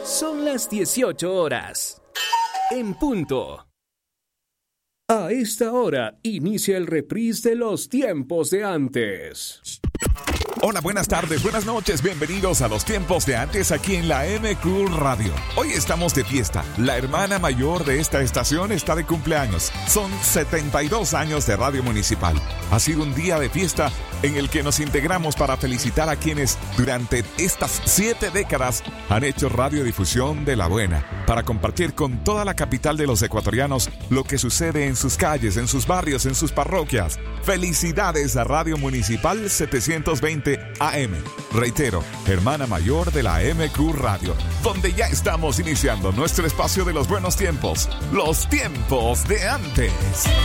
Son las 18 horas. En punto. A esta hora inicia el reprise de los tiempos de antes. Hola, buenas tardes, buenas noches, bienvenidos a los tiempos de antes aquí en la MQ Radio. Hoy estamos de fiesta, la hermana mayor de esta estación está de cumpleaños. Son 72 años de Radio Municipal. Ha sido un día de fiesta en el que nos integramos para felicitar a quienes durante estas 7 décadas han hecho radiodifusión de la buena, para compartir con toda la capital de los ecuatorianos lo que sucede en sus calles, en sus barrios, en sus parroquias. Felicidades a Radio Municipal 720 AM. Reitero, hermana mayor de la MQ Radio, donde ya estamos iniciando nuestro espacio de los buenos tiempos, los tiempos de antes.